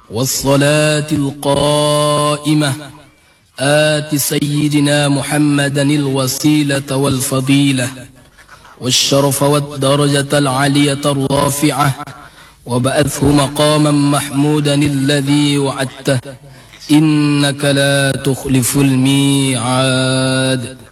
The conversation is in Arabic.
والصلاة القائمة آت سيدنا محمدا الوسيلة والفضيلة والشرف والدرجة العالية الرافعة وبعثه مقاما محمودا الذي وعدته إنك لا تخلف الميعاد.